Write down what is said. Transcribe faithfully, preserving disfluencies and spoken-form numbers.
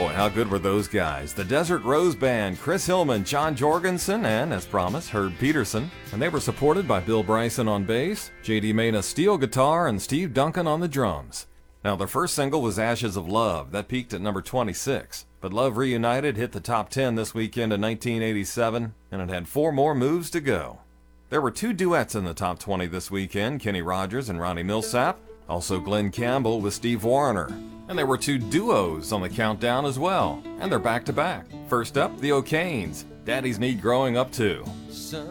Boy, how good were those guys? The Desert Rose Band, Chris Hillman, John Jorgensen, and, as promised, Herb Peterson. And they were supported by Bill Bryson on bass, J D Mena steel guitar, and Steve Duncan on the drums. Now, their first single was Ashes of Love. That peaked at number twenty-six. But Love Reunited hit the top ten this weekend in nineteen eighty-seven, and it had four more moves to go. There were two duets in the top twenty this weekend, Kenny Rogers and Ronnie Milsap. Also Glenn Campbell with Steve Wariner. And there were two duos on the countdown as well, and they're back-to-back. First up, the O'Kanes, Daddies Need Growing Up Too. Son,